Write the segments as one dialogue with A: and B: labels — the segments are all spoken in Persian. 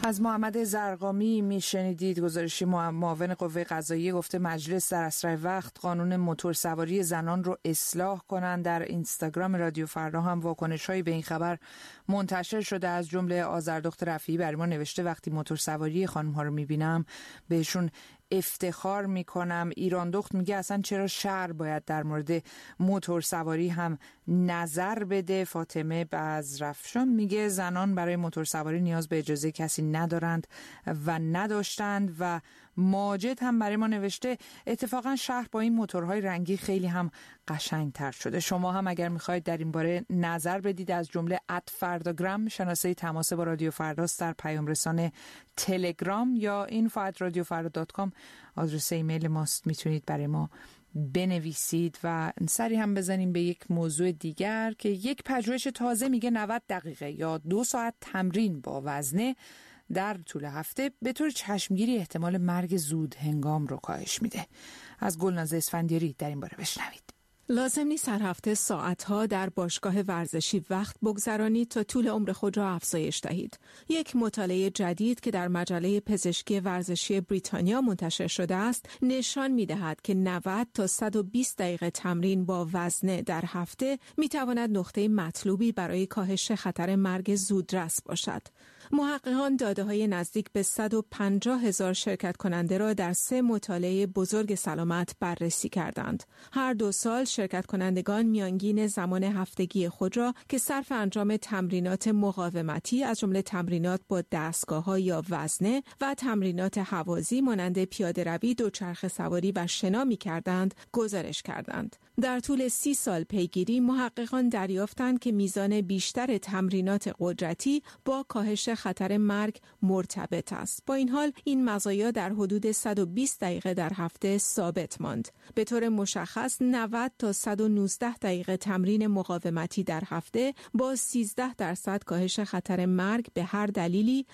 A: از محمد زرقامی میشنیدید. گزارشی معاون قوه قضاییه گفته مجلس در اسرع وقت قانون موتورسواری زنان رو اصلاح کنند. در اینستاگرام رادیو فردا هم واکنش‌هایی به این خبر منتشر شده. از جمله آذردخت رفیعی برای ما نوشته وقتی موتورسواری خانم‌ها رو می‌بینم بهشون افتخار میکنم. ایران دخت میگه اصلا چرا شهر باید در مورد موتور سواری هم نظر بده. فاطمه بزرفشان میگه زنان برای موتور سواری نیاز به اجازه کسی ندارند و نداشتند. و ماجد هم برای ما نوشته اتفاقا شهر با این موتورهای رنگی خیلی هم قشنگتر شده. شما هم اگر میخواید در این باره نظر بدید از جمله @فرداگرام شناسه تماس با رادیو فرداست در پیام رسان تلگرام یا info@radiofarda.com آدرس ایمیل ماست. میتونید برای ما بنویسید. و سری هم بزنیم به یک موضوع دیگر که یک پژوهش تازه میگه 90 دقیقه یا 2 ساعت تمرین با وزنه در طول هفته به طور چشمگیری احتمال مرگ زود هنگام رو کاهش میده. از گلناز اسفندیاری در این باره بشنوید.
B: لازم نیست هر هفته ساعتها در باشگاه ورزشی وقت بگذرانید تا طول عمر خود را افزایش دهید. یک مطالعه جدید که در مجله پزشکی ورزشی بریتانیا منتشر شده است، نشان می‌دهد که 90 تا 120 دقیقه تمرین با وزنه در هفته می‌تواند نقطه مطلوبی برای کاهش خطر مرگ زودرس باشد. محققان داده‌های نزدیک به 150,000 شرکت کننده را در 3 مطالعه بزرگ سلامت بررسی کردند. هر 2 سال شرکت کنندگان میانگین زمان هفتگی خود را که صرف انجام تمرینات مقاومتی از جمله تمرینات با دستگاه‌ها یا وزنه و تمرینات هوازی مانند پیاده‌روی، دوچرخه سواری و شنا می‌کردند گزارش کردند. در طول 30 سال پیگیری محققان دریافتند که میزان بیشتر تمرینات قدرتی با کاهش خطر مرگ مرتبط است. با این حال این مزایا در حدود 120 دقیقه در هفته ثابت ماند. به طور مشخص 90 تا 119 دقیقه تمرین مقاومتی در هفته با 13% کاهش خطر مرگ به هر دلیلی،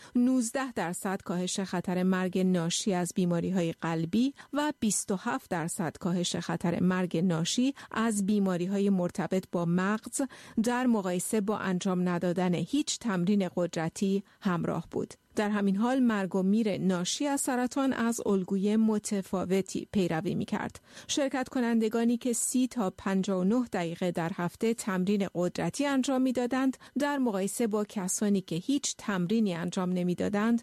B: 19% کاهش خطر مرگ ناشی از بیماری‌های قلبی و 27% کاهش خطر مرگ ناشی از بیماری‌های مرتبط با مغز در مقایسه با انجام ندادن هیچ تمرین قدرتی همراه بود. در همین حال مرگ و میر ناشی از سرطان از الگوی متفاوتی پیروی می‌کرد. شرکت کنندگانی که 30 تا 59 دقیقه در هفته تمرین قدرتی انجام می‌دادند در مقایسه با کسانی که هیچ تمرینی انجام نمی‌دادند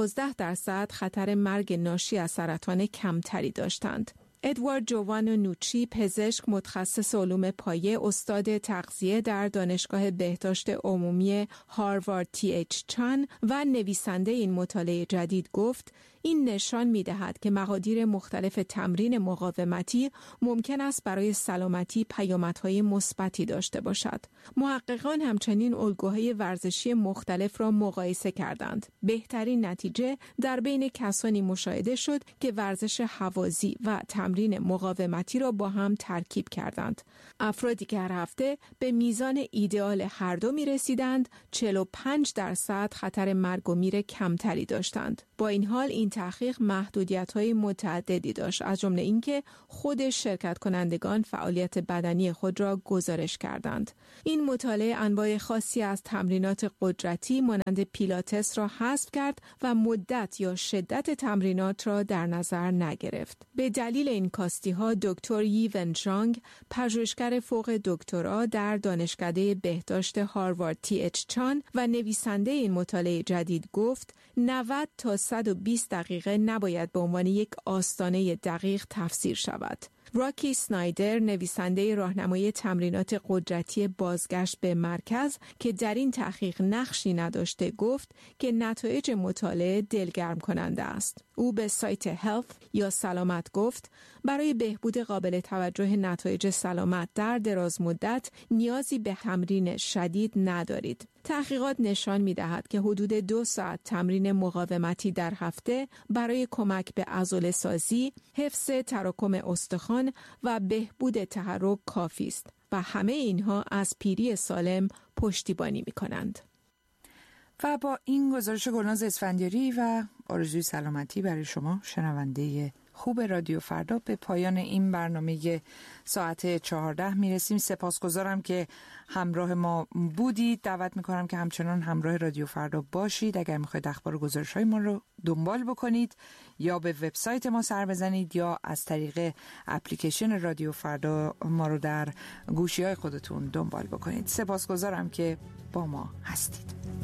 B: 12% خطر مرگ ناشی از سرطان کمتری داشتند. ادوارد جوانو نوچی، پزشک متخصص علوم پایه، استاد تغذیه در دانشگاه بهداشت عمومی هاروارد TH چان و نویسنده این مطالعه جدید گفت این نشان می‌دهد که مقادیر مختلف تمرین مقاومتی ممکن است برای سلامتی پیامدهای مثبتی داشته باشد. محققان همچنین الگوهای ورزشی مختلف را مقایسه کردند. بهترین نتیجه در بین کسانی مشاهده شد که ورزش هوازی و تمرین مقاومتی را با هم ترکیب کردند. افرادی که هر هفته به میزان ایدئال هر دو می‌رسیدند 45% خطر مرگ و میر کمتری داشتند. با این حال این تحقیق محدودیت‌های متعددی داشت، از جمله اینکه خود شرکت کنندگان فعالیت بدنی خود را گزارش کردند. این مطالعه انواع خاصی از تمرینات قدرتی مانند پیلاتس را حذف کرد و مدت یا شدت تمرینات را در نظر نگرفت. به دلیل این کاستی‌ها دکتر یی ون چانگ، پژوهشگر فوق دکترا در دانشکده بهداشت هاروارد TH چان و نویسنده این مطالعه جدید گفت 90 تا 120 دقیقه نباید به عنوان یک آستانه دقیق تفسیر شود. راکی سنایدر، نویسنده راهنمای تمرینات قدرتی بازگشت به مرکز که در این تحقیق نقشی نداشته، گفت که نتایج مطالعه دلگرم کننده است. او به سایت هلت یا سلامت گفت برای بهبود قابل توجه نتایج سلامت در دراز مدت نیازی به تمرین شدید ندارید. تحقیقات نشان می‌دهد که حدود 2 ساعت تمرین مقاومتی در هفته برای کمک به عضله‌سازی، حفظ تراکم استخوان و بهبود تحرک کافی است و همه اینها از پیری سالم پشتیبانی می‌کنند.
A: و با این گزارش گلناز اسفندیاری و آرزوی سلامتی برای شما شنونده خوب رادیو فردا به پایان این برنامه ساعت 14 میرسیم. سپاسگزارم که همراه ما بودید. دعوت میکنم که همچنان همراه رادیو فردا باشید. اگر میخواید اخبار و گزارش‌های ما رو دنبال بکنید یا به وبسایت ما سر بزنید یا از طریق اپلیکیشن رادیو فردا ما رو در گوشی‌های خودتون دنبال بکنید. سپاسگزارم که با ما هستید.